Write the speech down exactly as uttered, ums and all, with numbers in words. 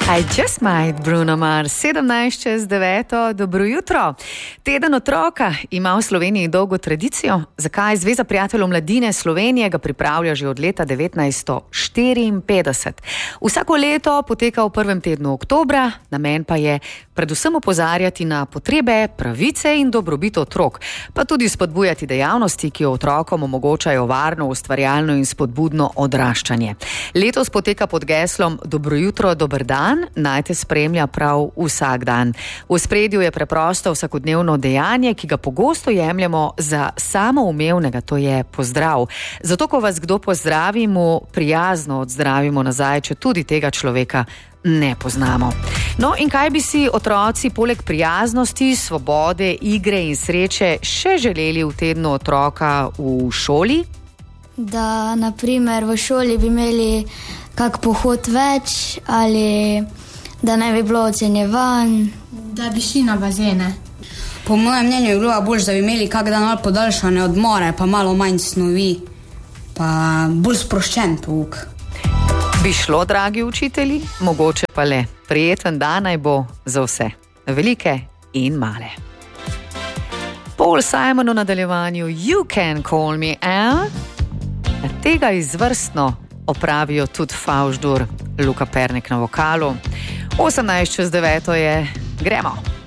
I just might, Bruno Mars, sedemnajst čez deveto, dobro jutro. Teden otroka ima v Sloveniji dolgo tradicijo. Zakaj? Zveza prijateljev mladine Slovenije ga pripravlja že od leta devetnajststo štiriinpetdeset. Vsako leto poteka v prvem tednu oktobra, namen pa je predvsem opozarjati na potrebe, pravice in dobrobit otrok, pa tudi spodbujati dejavnosti, ki otrokom omogočajo varno, ustvarjalno in spodbudno odraščanje. Letos poteka pod geslom Dobro jutro, dober dan, naj te spremlja prav vsak dan. V ospredju je preprosto vsakodnevno dejanje, ki ga pogosto jemljemo za samoumevnega, to je pozdrav. Zato, ko vas kdo pozdravi, mu prijazno odzdravimo nazaj, če tudi tega človeka ne poznamo. No, in kaj bi si otroci poleg prijaznosti, svobode, igre in sreče še želeli v tednu otroka v šoli? Da, na primer, v šoli bi imeli kak pohod več ali da ne bi bilo ocenjevanj. Da bi šli na bazene. Po mojem mnenju je bilo bolj, da bi imeli kak dan ali podaljšane odmore, pa malo manj snovi, pa bolj sproščen pouk. Bi šlo, dragi učitelji? Mogoče pa le. Prijeten dan naj bo za vse, velike in male. Paul Simon v nadaljevanju You Can Call Me Al. Tega izvrstno opravijo tudi Favždur, Luka Pernik na vokalu. osemnajst čez deveto je, gremo.